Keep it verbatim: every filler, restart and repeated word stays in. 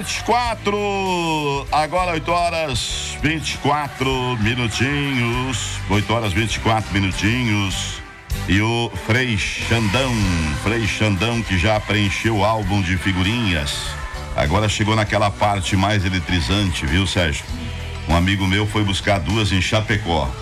vinte e quatro, agora oito horas vinte e quatro minutinhos, oito horas vinte e quatro minutinhos. E o Frei Xandão, Frei Xandão que já preencheu o álbum de figurinhas. Agora chegou naquela parte mais eletrizante, viu, Sérgio? Um amigo meu foi buscar duas em Chapecó.